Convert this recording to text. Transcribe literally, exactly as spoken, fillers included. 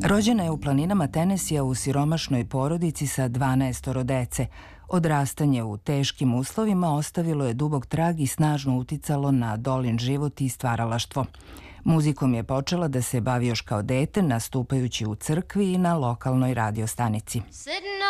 Rođena je u planinama Tenesija u siromašnoj porodici sa dvanaestoro dece. Odrastanje u teškim uslovima ostavilo je dubok trag i snažno uticalo na Dolin život i stvaralaštvo. Muzikom je počela da se bavi još kao dete, nastupajući u crkvi i na lokalnoj radio stanici. Sitting